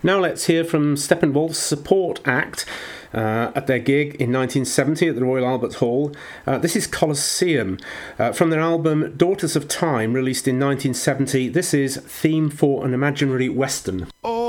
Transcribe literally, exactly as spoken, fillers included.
Now let's hear from Steppenwolf's support act uh, at their gig in nineteen seventy at the Royal Albert Hall. Uh, this is Colosseum. Uh, from their album Daughters of Time, released in nineteen seventy, this is Theme for an Imaginary Western. Oh.